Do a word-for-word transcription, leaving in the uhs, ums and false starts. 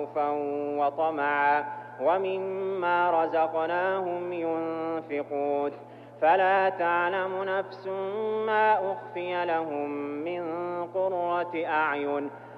خوفا وطمعا ومما رزقناهم ينفقون فلا تعلم نفس ما أخفي لهم من قرة أعين